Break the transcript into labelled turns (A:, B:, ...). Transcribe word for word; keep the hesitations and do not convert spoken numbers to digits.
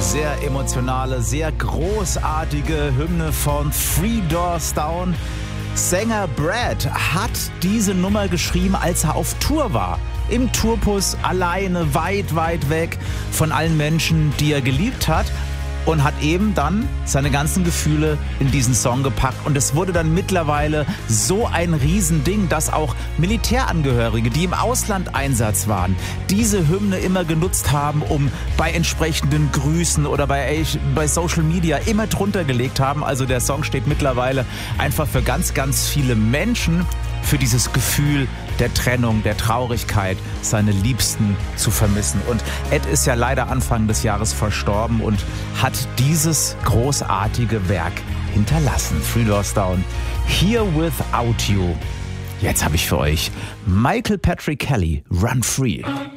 A: Sehr emotionale, sehr großartige Hymne von Three Doors Down. Sänger Brad hat diese Nummer geschrieben, als er auf Tour war. Im Tourbus, alleine, weit, weit weg von allen Menschen, die er geliebt hat. Und hat eben dann seine ganzen Gefühle in diesen Song gepackt. Und es wurde dann mittlerweile so ein Riesending, dass auch Militärangehörige, die im Ausland Einsatz waren, diese Hymne immer genutzt haben, um bei entsprechenden Grüßen oder bei, bei Social Media immer drunter gelegt haben. Also der Song steht mittlerweile einfach für ganz, ganz viele Menschen, für dieses Gefühl der Trennung, der Traurigkeit, seine Liebsten zu vermissen. Und Ed ist ja leider Anfang des Jahres verstorben und hat dieses großartige Werk hinterlassen. Three Doors Down, Here Without You. Jetzt habe ich für euch Michael Patrick Kelly, Run Free.